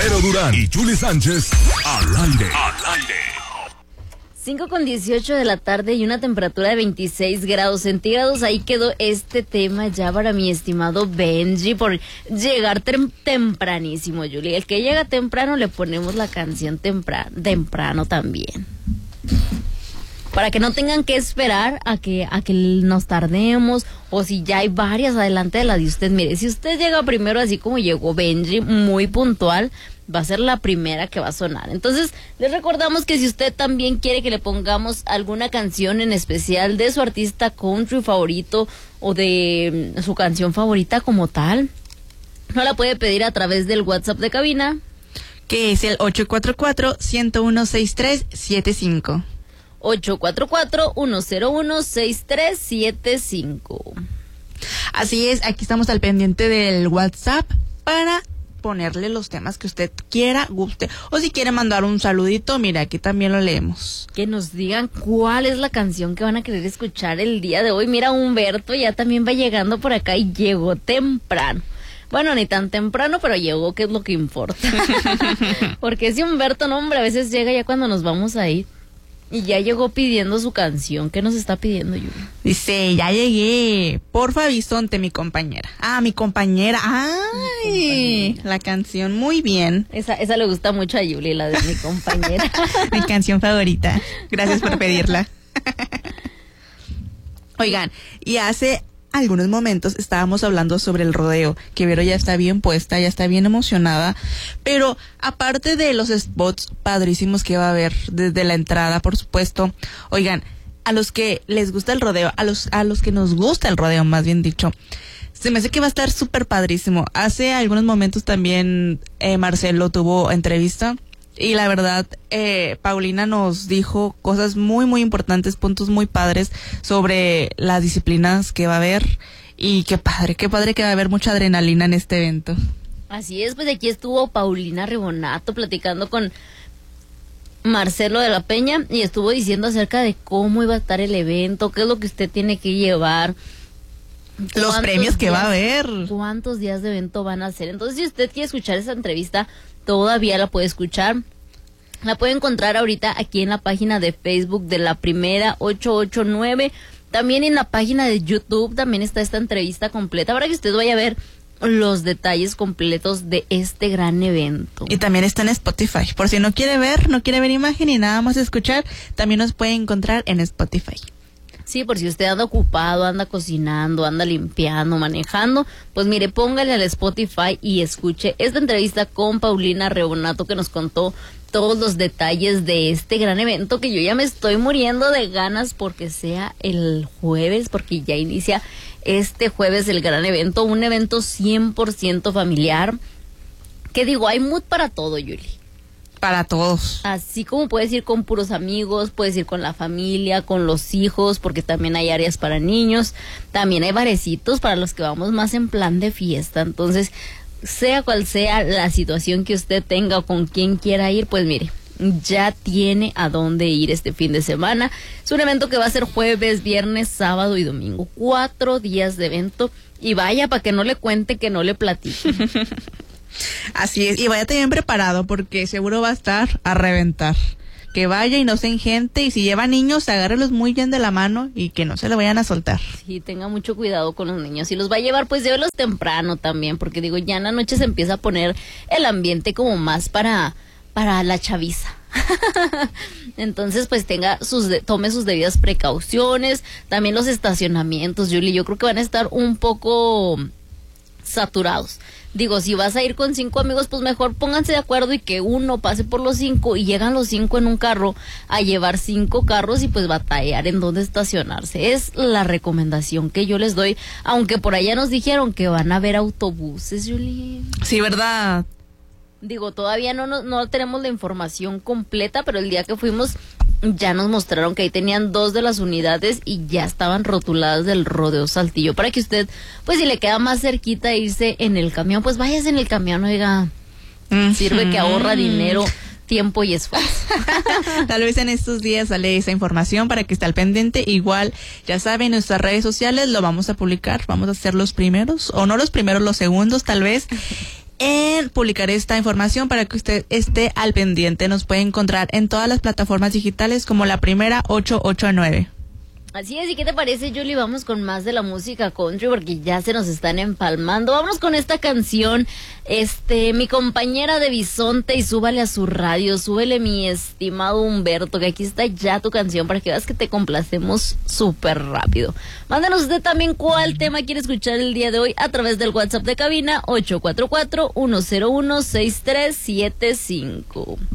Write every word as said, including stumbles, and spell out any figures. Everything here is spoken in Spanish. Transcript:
Vero Durán y Juli Sánchez al aire. Al aire. cinco con dieciocho de la tarde y una temperatura de veintiséis grados centígrados. Ahí quedó este tema ya para mi estimado Benji por llegar tem- tempranísimo, Juli. El que llega temprano le ponemos la canción tempra- temprano también. Para que no tengan que esperar a que a que nos tardemos, o si ya hay varias adelante de la de usted. Mire, si usted llega primero así como llegó Benji, muy puntual, va a ser la primera que va a sonar. Entonces, les recordamos que si usted también quiere que le pongamos alguna canción en especial de su artista country favorito o de mm, su canción favorita como tal, no la puede pedir a través del WhatsApp de cabina, que es el ocho cuatro cuatro, uno uno seis tres siete cinco. ocho cuatro cuatro, uno cero uno, seis tres siete cinco. Así es, aquí estamos al pendiente del WhatsApp para ponerle los temas que usted quiera, guste. O si quiere mandar un saludito, mira, aquí también lo leemos. Que nos digan cuál es la canción que van a querer escuchar el día de hoy. Mira, Humberto ya también va llegando por acá y llegó temprano. Bueno, ni tan temprano, pero llegó, que es lo que importa. Porque ese Humberto, no, hombre, a veces llega ya cuando nos vamos a ir. Y ya llegó pidiendo su canción. ¿Qué nos está pidiendo, Yuri? Dice, ya llegué. Porfa, Bisonte, mi compañera. Ah, mi compañera. Ay, mi compañera. La canción, muy bien. Esa, esa le gusta mucho a Yuli, la de mi compañera. Mi canción favorita. Gracias por pedirla. Oigan, y hace algunos momentos estábamos hablando sobre el rodeo, que Vero ya está bien puesta, ya está bien emocionada, pero aparte de los spots padrísimos que va a haber desde la entrada, por supuesto, oigan, a los que les gusta el rodeo, a los a los que nos gusta el rodeo, más bien dicho, se me hace que va a estar súper padrísimo. Hace algunos momentos también eh, Marcelo tuvo entrevista. Y la verdad, eh, Paulina nos dijo cosas muy, muy importantes, puntos muy padres sobre las disciplinas que va a haber. Y qué padre, qué padre que va a haber mucha adrenalina en este evento. Así es, pues aquí estuvo Paulina Rebonato platicando con Marcelo de la Peña y estuvo diciendo acerca de cómo iba a estar el evento, qué es lo que usted tiene que llevar. Los premios que días, va a haber. ¿Cuántos días de evento van a hacer? Entonces, si usted quiere escuchar esa entrevista, todavía la puede escuchar. La puede encontrar ahorita aquí en la página de Facebook de La Primera ocho ocho nueve. También en la página de YouTube también está esta entrevista completa para que usted vaya a ver los detalles completos de este gran evento. Y también está en Spotify. Por si no quiere ver, no quiere ver imagen y nada más escuchar, también nos puede encontrar en Spotify. Sí, por si usted anda ocupado, anda cocinando, anda limpiando, manejando, pues mire, póngale al Spotify y escuche esta entrevista con Paulina Rebonato, que nos contó todos los detalles de este gran evento, que yo ya me estoy muriendo de ganas porque sea el jueves, porque ya inicia este jueves el gran evento, un evento cien por ciento familiar, que digo, hay mood para todo, Yuli. Para todos. Así como puedes ir con puros amigos, puedes ir con la familia, con los hijos, porque también hay áreas para niños, también hay barecitos para los que vamos más en plan de fiesta. Entonces, sea cual sea la situación que usted tenga o con quien quiera ir, pues mire, ya tiene a dónde ir este fin de semana. Es un evento que va a ser jueves, viernes, sábado y domingo. Cuatro días de evento. Y vaya, para que no le cuente, que no le platique. Así es, y vaya también preparado porque seguro va a estar a reventar. Que vaya y no se engente, y si lleva niños, agárrelos muy bien de la mano y que no se le vayan a soltar. Sí, tenga mucho cuidado con los niños. Si los va a llevar, pues llévelos temprano también, porque digo, ya en la noche se empieza a poner el ambiente como más para, para la chaviza. Entonces, pues tenga sus de, tome sus debidas precauciones. También los estacionamientos, Yuli, yo creo que van a estar un poco saturados. Digo, si vas a ir con cinco amigos, pues mejor pónganse de acuerdo y que uno pase por los cinco y llegan los cinco en un carro a llevar cinco carros y pues batallar en dónde estacionarse. Es la recomendación que yo les doy, aunque por allá nos dijeron que van a haber autobuses, Julie. Sí, ¿verdad? Digo, todavía no, no, no tenemos la información completa, pero el día que fuimos ya nos mostraron que ahí tenían dos de las unidades y ya estaban rotuladas del Rodeo Saltillo, para que usted, pues si le queda más cerquita irse en el camión, pues váyase en el camión, oiga, mm-hmm. Sirve que ahorra dinero, tiempo y esfuerzo. Tal vez en estos días sale esa información para que esté al pendiente. Igual, ya saben, en nuestras redes sociales lo vamos a publicar, vamos a ser los primeros, o no los primeros, los segundos tal vez. en publicar esta información para que usted esté al pendiente. Nos puede encontrar en todas las plataformas digitales como La Primera ocho ocho nueve. Así es, ¿y qué te parece, Julie? Vamos con más de la música country porque ya se nos están empalmando. Vámonos con esta canción, este, mi compañera de Bisonte, y súbale a su radio, súbele, mi estimado Humberto, que aquí está ya tu canción para que veas que te complacemos súper rápido. Mándanos usted también cuál tema quiere escuchar el día de hoy a través del WhatsApp de cabina ocho cuatro cuatro, uno cero uno, seis tres siete cinco.